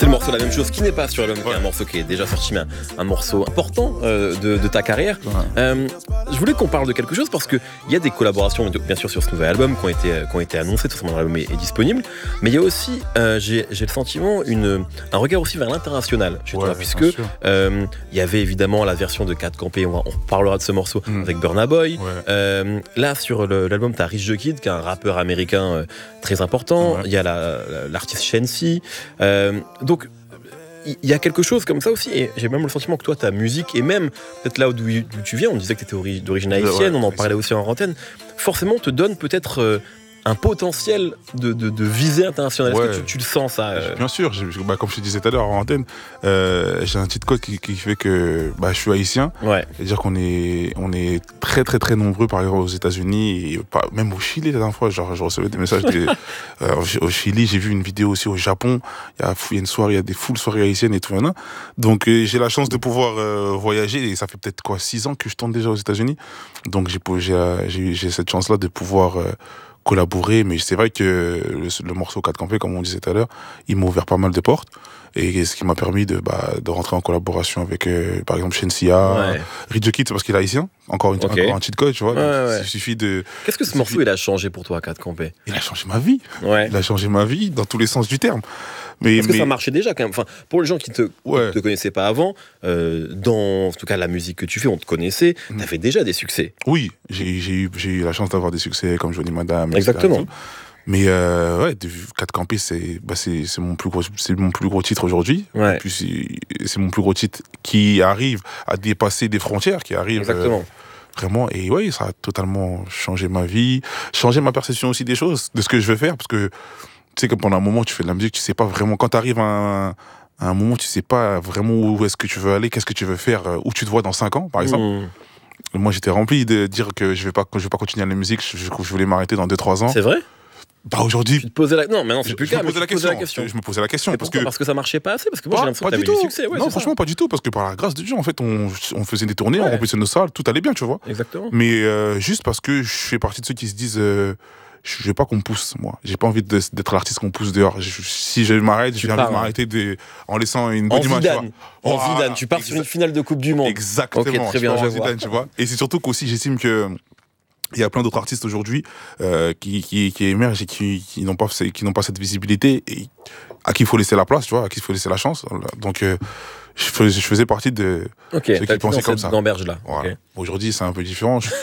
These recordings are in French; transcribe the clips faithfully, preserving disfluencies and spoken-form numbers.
C'est le morceau La Même Chose qui n'est pas sur l'album, ouais. qui est un morceau qui est déjà sorti, mais un, un morceau important euh, de, de ta carrière. Ouais. Euh, je voulais qu'on parle de quelque chose parce qu'il y a des collaborations, bien sûr, sur ce nouvel album qui ont été, qui ont été annoncées, tout ce moment l'album est, est disponible, mais il y a aussi, euh, j'ai, j'ai le sentiment, une, un regard aussi vers l'international chez ouais, toi, puisque euh, il y avait évidemment la version de Kat Campé, on, on parlera de ce morceau mm. avec Burna Boy. Ouais. Euh, là, sur le, l'album, tu as Rich the Kid, qui est un rappeur américain euh, très important. Il ouais. y a la, la, l'artiste Shensi. Euh, donc, il y a quelque chose comme ça aussi, et j'ai même le sentiment que toi, ta musique, et même peut-être là d'où tu viens, on disait que tu étais ori- d'origine haïtienne, ouais, on en parlait aussi en antenne, forcément te donne peut-être euh, un potentiel de, de, de visée internationale. Ouais. Est-ce que tu, tu le sens ça euh... Bien sûr, bah, comme je te disais tout à l'heure en antenne, euh, j'ai un petit code qui, qui fait que bah, je suis haïtien. Ouais. C'est-à-dire qu'on est, on est très très très nombreux, par exemple aux États-Unis, et pas, même au Chili la dernière fois, genre, je recevais des messages. Des, euh, au Chili, j'ai vu une vidéo aussi au Japon. Il y a, il y a une soirée, il y a des full soirées haïtiennes et tout. Hein. Donc euh, j'ai la chance de pouvoir euh, voyager, et ça fait peut-être quoi six ans que je tourne déjà aux États-Unis. Donc j'ai, j'ai, j'ai, j'ai cette chance-là de pouvoir euh, collaborer, mais c'est vrai que le, le morceau Kat Campé, comme on disait tout à l'heure, il m'a ouvert pas mal de portes, et ce qui m'a permis de, bah, de rentrer en collaboration avec, euh, par exemple, Shensia, ouais. Rich the Kid, c'est parce qu'il est haïtien, encore, une, okay. encore un cheat code, tu vois, ouais, ouais. Il suffit de... Qu'est-ce que ce morceau, suffit... il a changé pour toi, Kat Campé ? Il a changé ma vie, ouais. il a changé ma vie dans tous les sens du terme. Mais, Parce mais... que ça marchait déjà quand même. Enfin, pour les gens qui ne te, ouais. te connaissaient pas avant, euh, dans en tout cas la musique que tu fais, on te connaissait, mmh. tu avais déjà des succès. Oui, j'ai, j'ai, eu, j'ai eu la chance d'avoir des succès comme Johnny Madame. Exactement. et cetera. Mais euh, ouais, Kat Campé, c'est, bah c'est, c'est, mon plus gros, c'est mon plus gros titre aujourd'hui. Ouais. Et puis c'est, c'est mon plus gros titre qui arrive à dépasser des frontières, qui arrive... Exactement. Euh, Vraiment, et oui, ça a totalement changé ma vie, changé ma perception aussi des choses, de ce que je veux faire, parce que tu sais que pendant un moment, tu fais de la musique, tu sais pas vraiment, quand tu arrives à un, à un moment, tu sais pas vraiment où est-ce que tu veux aller, qu'est-ce que tu veux faire, où tu te vois dans cinq ans, par exemple. Mmh. Moi, j'étais rempli de dire que je vais pas, que je vais pas continuer à la musique, je, je, je voulais m'arrêter dans deux trois ans. C'est vrai ? Bah aujourd'hui, tu te posais la non mais non c'est plus je, le cas, je me posais la question. la question. Je me posais la question et parce que que parce que ça marchait pas assez, parce que moi pas, j'ai l'impression que t'avais du succès. Ouais, non franchement ça. Pas du tout, parce que par la grâce de Dieu en fait on, on faisait des tournées, ouais. on remplissait nos salles, tout allait bien, tu vois. Exactement. Mais euh, juste parce que je fais partie de ceux qui se disent euh, je veux pas qu'on me pousse, moi. J'ai pas envie de, d'être l'artiste qu'on pousse dehors. Je, si je m'arrête, j'ai envie de m'arrêter de, en laissant une bonne image. En oh, Zidane, tu pars exa- sur une finale de Coupe du Monde. Exactement. Okay, très bien, je vois. Zidane, tu vois. Et c'est surtout qu'aussi j'estime que il y a plein d'autres artistes aujourd'hui euh, qui, qui, qui émergent et qui, qui, n'ont pas, qui n'ont pas cette visibilité, et à qui il faut laisser la place, tu vois, à qui il faut laisser la chance. Donc, euh, je, faisais, je faisais partie de okay, ceux qui pensaient comme ça. Gamberge là. Voilà. Okay. Aujourd'hui, c'est un peu différent. Je,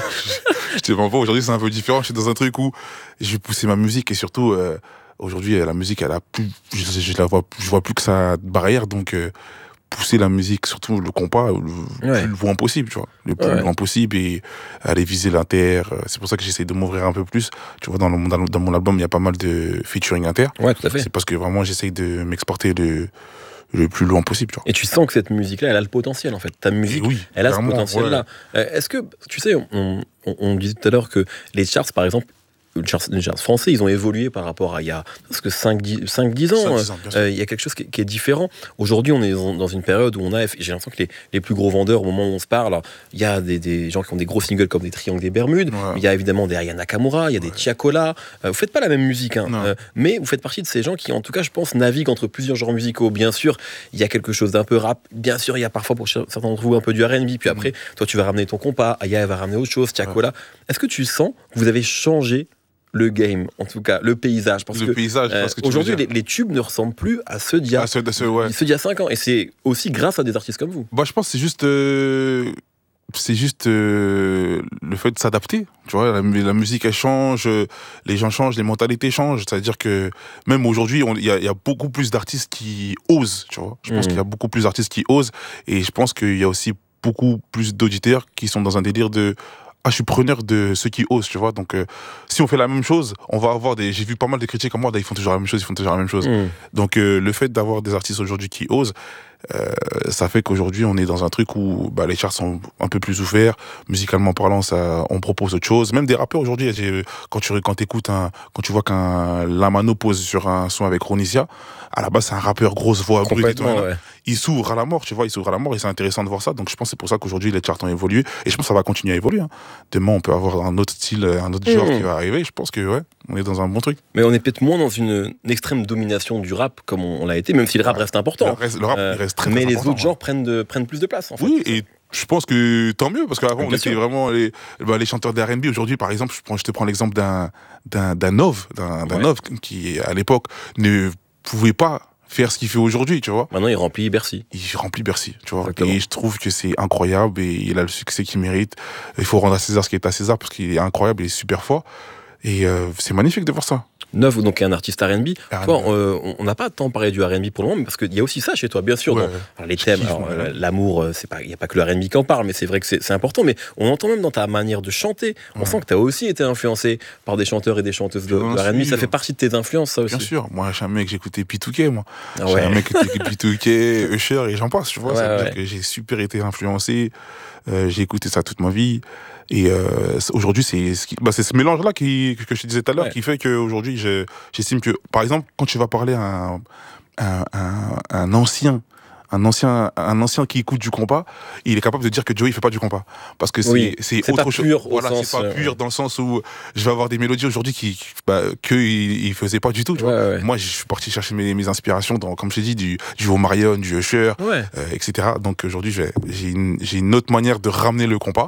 je te mens pas, aujourd'hui, c'est un peu différent. Je suis dans un truc où je vais pousser ma musique, et surtout, euh, aujourd'hui, la musique, elle a plus, je, je la vois, je vois plus que ça barrière, donc, euh, pousser la musique, surtout le compas, le ouais. plus loin possible, tu vois, le plus ouais. loin possible, et aller viser l'inter. C'est pour ça que j'essaie de m'ouvrir un peu plus. Tu vois, dans, le, dans, dans mon album, il y a pas mal de featuring inter. Ouais, tout à fait. C'est parce que vraiment, j'essaie de m'exporter le, le plus loin possible, tu vois. Et tu sens que cette musique-là, elle a le potentiel, en fait. Ta musique, oui, elle a ce potentiel-là. Ouais. Est-ce que, tu sais, on, on, on disait tout à l'heure que les charts, par exemple, les charts, les charts français, ils ont évolué par rapport à il y a presque cinq dix ans. cinq, dix ans euh, il y a quelque chose qui, qui est différent. Aujourd'hui, on est dans une période où on a, j'ai l'impression que les, les plus gros vendeurs, au moment où on se parle, il y a des, des gens qui ont des gros singles comme des Triangles des Bermudes, ouais. il y a évidemment des Aya Nakamura, il y a ouais. des Tiakola. Euh, vous faites pas la même musique, hein, euh, mais vous faites partie de ces gens qui, en tout cas, je pense, naviguent entre plusieurs genres musicaux. Bien sûr, il y a quelque chose d'un peu rap. Bien sûr, il y a parfois pour certains d'entre vous un peu du R and B. Puis après, mmh. toi, tu vas ramener ton compas, Aya va ramener autre chose, Tiakola. Ouais. Est-ce que tu sens que vous avez changé le game, en tout cas, le paysage, parce le que, paysage, euh, parce que aujourd'hui, les, les tubes ne ressemblent plus à ceux d'il y a, à ceux de ceux, ouais. ceux d'il y a cinq ans, et c'est aussi grâce à des artistes comme vous. Bah, je pense que c'est juste, euh, c'est juste euh, le fait de s'adapter, tu vois, la, la musique, elle change, les gens changent, les mentalités changent, c'est-à-dire que même aujourd'hui, il y, y a beaucoup plus d'artistes qui osent, tu vois, je pense mmh. qu'il y a beaucoup plus d'artistes qui osent, et je pense qu'il y a aussi beaucoup plus d'auditeurs qui sont dans un délire de ah, je suis preneur de ceux qui osent, tu vois. Donc, euh, si on fait la même chose, on va avoir des. J'ai vu pas mal de critiques comme moi, ils font toujours la même chose, ils font toujours la même chose. Mmh. Donc, euh, le fait d'avoir des artistes aujourd'hui qui osent, euh, ça fait qu'aujourd'hui, on est dans un truc où bah, les charts sont un peu plus ouverts. Musicalement parlant, ça, on propose autre chose. Même des rappeurs aujourd'hui, quand tu quand écoutes un, quand tu vois qu'un Lamano pose sur un son avec Ronisia, à la base, c'est un rappeur grosse voix brute et tout. Ouais. Il s'ouvre à la mort, tu vois, il s'ouvre à la mort, et c'est intéressant de voir ça. Donc, je pense que c'est pour ça qu'aujourd'hui, les charts ont évolué, et je pense que ça va continuer à évoluer. Hein. Demain, on peut avoir un autre style, un autre genre mmh. qui va arriver. Je pense que ouais. On est dans un bon truc. Mais on est peut-être moins dans une, une extrême domination du rap comme on, on l'a été, même si le rap ouais. reste important. Le, reste, le rap, euh, il reste très, très mais important. Mais les autres ouais. genres prennent, de, prennent plus de place, en fait. Oui, et je pense que tant mieux, parce qu'avant, on était sûr. vraiment les, bah, les chanteurs de R and B. Aujourd'hui, par exemple, je, prends, je te prends l'exemple d'un, d'un, d'un Nov, d'un, d'un ouais. Nov qui, à l'époque, ne pouvait pas faire ce qu'il fait aujourd'hui, tu vois. Maintenant, il remplit Bercy. Il remplit Bercy, tu vois. Exactement. Et je trouve que c'est incroyable et il a le succès qu'il mérite. Il faut rendre à César ce qui est à César parce qu'il est incroyable, il est super fort. Et euh, c'est magnifique de voir ça. Neuf, donc un artiste R and B. R and B. Toi, euh, on n'a pas tant parlé du R and B pour le moment, mais parce qu'il y a aussi ça chez toi, bien sûr. Ouais, dans, alors, les thèmes, kiffe, alors, ouais. euh, l'amour, c'est pas, il n'y a pas que le R and B qui en parle, mais c'est vrai que c'est, c'est important. Mais on entend même dans ta manière de chanter, on ouais. sent que tu as aussi été influencé par des chanteurs et des chanteuses de, de R and B. Ça fait partie de tes influences, ça aussi. Bien sûr. Moi, je suis un mec, j'écoutais P deux K, moi. Ah ouais. Je suis un mec qui écoutait P deux K, Usher, et j'en passe, tu vois. Ouais, ça veut ouais. dire que j'ai super été influencé. Euh, j'ai écouté ça toute ma vie. Et euh, aujourd'hui, c'est ce, qui, bah, c'est ce mélange-là qui, que je te disais tout à l'heure ouais. qui fait qu'aujourd'hui, je, j'estime que, par exemple, quand tu vas parler à un, un, un, un ancien, un ancien, un ancien qui écoute du compas, il est capable de dire que Joey fait pas du compas, parce que c'est, oui, c'est, c'est autre pas chose. Pur voilà, sens, c'est pas euh, pur ouais. dans le sens où je vais avoir des mélodies aujourd'hui qui, bah, que il, il faisait pas du tout. Tu ouais, vois. Ouais. Moi, je suis parti chercher mes, mes inspirations dans, comme je t'ai dit, du, du Omarion, du Usher, ouais. euh, et cetera. Donc aujourd'hui, j'ai, j'ai une, j'ai une autre manière de ramener le compas.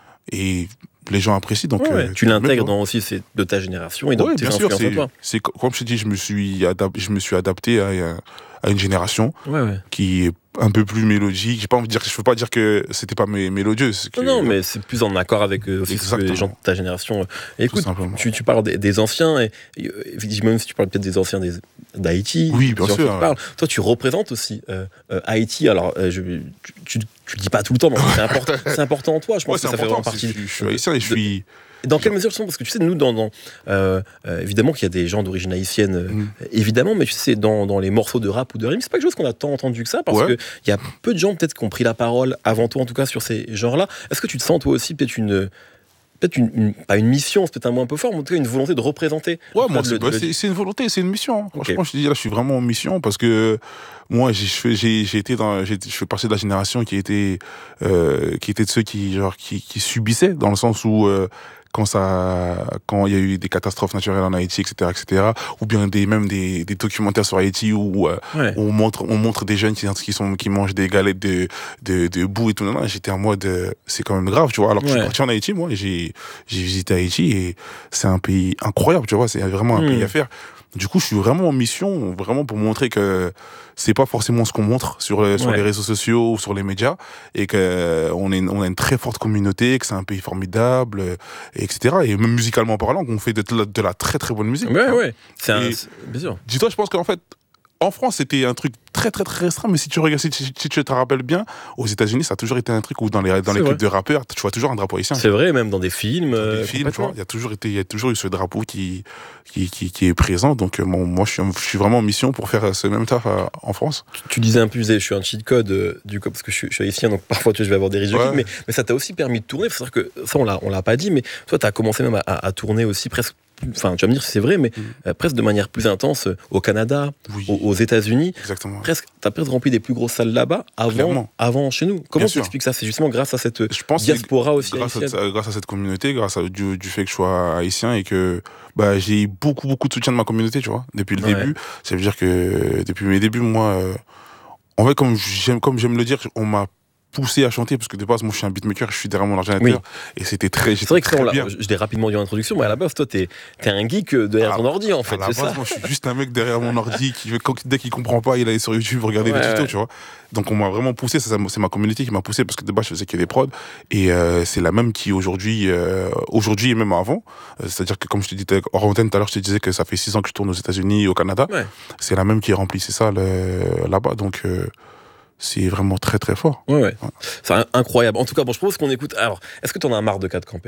Et les gens apprécient. Donc, ouais, ouais. euh, tu l'intègres dans aussi c'est de ta génération et dans ouais, tes bien sûr, influences c'est, à toi. C'est comme je te dis, je me suis adapté, je me suis adapté à, à une génération ouais, ouais. qui est un peu plus mélodique. J'ai pas envie de dire, je veux pas dire que c'était pas mélodieux. Que, non, non, mais c'est plus en accord avec euh, aussi ce que les gens de ta génération. Et écoute, tu, tu parles des, des anciens, et, et même si tu parles peut-être des anciens des, d'Haïti, oui, bien sûr. Ouais. Toi, tu représentes aussi euh, euh, Haïti. Alors, euh, je, tu, tu, tu le dis pas tout le temps, mais c'est important, c'est important en toi. Je pense ouais, que ça important, fait vraiment partie. Je, je suis haïtien et je suis. Dans quelle mesure sont parce que tu sais nous dans, dans euh, euh, évidemment qu'il y a des gens d'origine haïtienne euh, mmh. évidemment mais tu sais dans, dans les morceaux de rap ou de rime c'est pas quelque chose qu'on a tant entendu que ça parce ouais. que il y a peu de gens peut-être qui ont pris la parole avant toi en tout cas sur ces genres-là. Est-ce que tu te sens toi aussi peut-être une peut-être une, une pas une mission, c'est peut-être un mot un peu fort, mais en tout cas une volonté de représenter. Ouais, moi, c'est, le, bah, le... c'est, c'est une volonté, c'est une mission. Okay. Franchement, je te dis là, je suis vraiment en mission parce que moi, j'ai, j'ai, j'ai été dans, j'ai, je fais partie de la génération qui était, euh, qui était de ceux qui, genre, qui, qui subissaient dans le sens où euh, quand ça, quand il y a eu des catastrophes naturelles en Haïti, et cetera, et cetera, ou bien des, même des, des documentaires sur Haïti où, euh, ouais. on montre, on montre des jeunes qui, qui sont, qui mangent des galettes de, de, de boue et tout. Non, non, j'étais en mode, euh, c'est quand même grave, tu vois. Alors que ouais. je suis parti en Haïti, moi, j'ai, j'ai visité Haïti et c'est un pays incroyable, tu vois. C'est vraiment un mmh. pays à faire. Du coup, je suis vraiment en mission, vraiment pour montrer que c'est pas forcément ce qu'on montre sur, les, sur ouais. les réseaux sociaux ou sur les médias, et qu'on est, on a une très forte communauté, que c'est un pays formidable, et cetera. Et même musicalement parlant, qu'on fait de la, de la très très bonne musique. Ouais, hein. ouais. C'est un, c'est, bien sûr. Dis-toi, je pense qu'en fait, en France, c'était un truc très très très restreint, mais si tu regardes, si, si, si tu te rappelles bien, aux États-Unis, ça a toujours été un truc où dans les dans les clips de rappeurs, tu vois toujours un drapeau haïtien. C'est vrai, même dans des films. Dans euh, des films, tu vois, il y a toujours été, il y a toujours eu ce drapeau qui qui qui, qui est présent. Donc bon, moi, je suis je suis vraiment en mission pour faire ce même taf à, en France. Tu, tu disais un peu, je suis un cheat code euh, du coup parce que je suis, je suis haïtien, donc parfois tu vois, je vais avoir des rigides, ouais. mais mais ça t'a aussi permis de tourner. Faut savoir que ça, on l'a on l'a pas dit, mais toi, t'as commencé même à, à, à tourner aussi presque. Enfin, tu vas me dire si c'est vrai, mais mmh. euh, presque de manière plus intense euh, au Canada, oui. aux, aux États-Unis. Exactement. Presque, t'as presque rempli des plus grosses salles là-bas avant, avant chez nous. Comment tu expliques ça ? C'est justement grâce à cette je pense diaspora aussi grâce haïtienne. À, grâce à cette communauté, grâce à, du, du fait que je sois haïtien et que bah, j'ai eu beaucoup, beaucoup de soutien de ma communauté, tu vois, depuis le ouais. début. Ça veut dire que depuis mes débuts, moi, euh, en fait, comme j'aime, comme j'aime le dire, on m'a poussé à chanter parce que de base moi je suis un beatmaker, je suis derrière mon ordinateur oui. et c'était très c'est vrai que très ça, bien. Je l'ai rapidement dit en introduction, mais à la base toi t'es, t'es un geek derrière à, ton ordi en fait. À la c'est base ça moi je suis juste un mec derrière mon ordi qui dès qu'il comprend pas il allait sur YouTube regarder ouais, des tutos ouais. tu vois. Donc on m'a vraiment poussé, ça, c'est ma communauté qui m'a poussé parce que de base je faisais que des prods et euh, c'est la même qui aujourd'hui euh, aujourd'hui et même avant, euh, c'est-à-dire que comme je te disais hors antenne tout à l'heure, je te disais que ça fait six ans que je tourne aux États-Unis et au Canada. Ouais. C'est la même qui est remplie, c'est ça le, là-bas donc euh, c'est vraiment très très fort. Ouais, ouais. ouais. C'est incroyable. En tout cas, bon, je propose qu'on écoute. Alors, est-ce que t'en as marre de quatre campés ?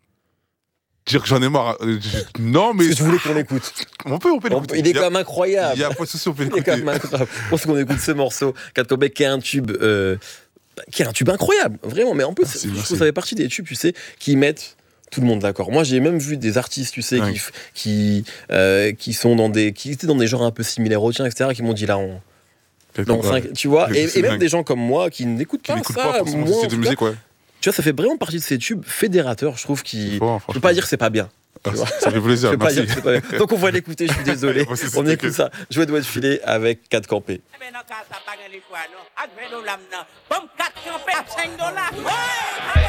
Dire que j'en ai marre. Euh, je... Non, mais. Est-ce que tu voulais qu'on l'écoute ? On peut, on peut l'écouter. Il est quand même incroyable. Il n'y a pas de souci, on peut l'écouter. Il est quand même incroyable. Je pense qu'on écoute ce morceau, quatre campés, qui est un tube. Euh, qui est un tube incroyable, vraiment. Mais en plus, merci, je trouve que ça fait partie des tubes, tu sais, qui mettent tout le monde d'accord. Moi, j'ai même vu des artistes, tu sais, ouais. qui, qui, euh, qui sont dans des. qui étaient dans des genres un peu similaires aux tiens, et cetera, qui m'ont dit là, on. Non, cinq, tu vois, et, et même des gens comme moi qui n'écoutent qui pas ça, pas moi, de musique, ouais. Tu vois, ça fait vraiment partie de ces tubes fédérateurs, je trouve, qui. Fort, je peux pas dire que c'est pas bien. Tu vois. Ça fait plaisir, Je peux pas merci. dire que c'est pas bien. Donc on va l'écouter, je suis désolé. Moi aussi, c'est On ok. écoute ça. Jouer doit être filé avec quatre campés. Mais non, ça pas gagné quoi, non. Avec vingt dollars, non. Comme quatre campés à cinq dollars. Ouais!